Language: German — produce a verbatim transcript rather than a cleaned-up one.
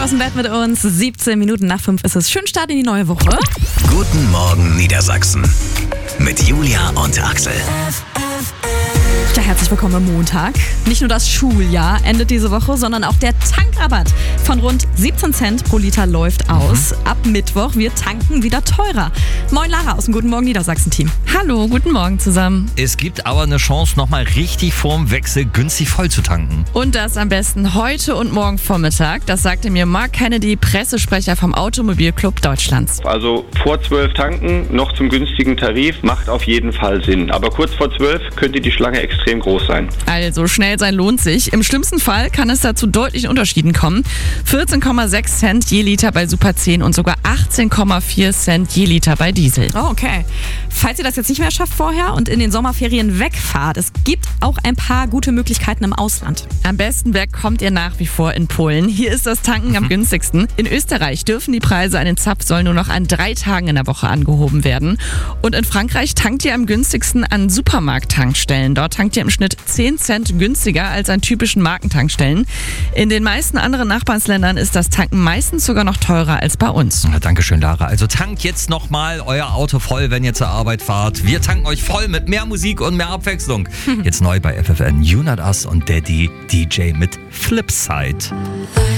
aus dem Bett mit uns. siebzehn Minuten nach fünf ist es. Schön Start in die neue Woche. Guten Morgen Niedersachsen mit Julia und Axel. Ja, herzlich willkommen am Montag. Nicht nur das Schuljahr endet diese Woche, sondern auch der Tankrabatt von rund siebzehn Cent pro Liter läuft aus. Mhm. Ab Mittwoch wird Tanken wieder teurer. Moin Lara aus dem Guten Morgen Niedersachsen-Team. Hallo, guten Morgen zusammen. Es gibt aber eine Chance, nochmal richtig vorm Wechsel günstig voll zu tanken. Und das am besten heute und morgen Vormittag. Das sagte mir Mark Kennedy, Pressesprecher vom Automobilclub Deutschlands. Also vor zwölf tanken, noch zum günstigen Tarif, macht auf jeden Fall Sinn. Aber kurz vor zwölf könnte die Schlange extrem groß sein. Also schnell sein lohnt sich. Im schlimmsten Fall kann es da zu deutlichen Unterschieden kommen. vierzehn Komma sechs Cent je Liter bei Super zehn und sogar achtzehn Komma vier Cent je Liter bei Diesel. Oh, okay. Falls ihr das jetzt nicht mehr schafft vorher und in den Sommerferien wegfahrt, es gibt auch ein paar gute Möglichkeiten im Ausland. Am besten weg kommt ihr nach wie vor in Polen. Hier ist das Tanken mhm. am günstigsten. In Österreich dürfen die Preise an den Zapfsäulen nur noch an drei Tagen in der Woche angehoben werden. Und in Frankreich tankt ihr am günstigsten an Supermarkttankstellen. Dort tankt ihr im Schnitt zehn Cent günstiger als an typischen Markentankstellen. In den meisten anderen Nachbarländern ist das Tanken meistens sogar noch teurer als bei uns. Ja, Dankeschön, Lara. Also tankt jetzt nochmal euer Auto voll, wenn ihr zur Arbeit fahrt. Wir tanken euch voll mit mehr Musik und mehr Abwechslung. Jetzt neu bei F F N, You Not Us und Daddy D J mit Flipside.